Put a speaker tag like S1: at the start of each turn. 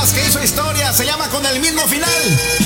S1: temas que hizo historia. Se llama Con el mismo final.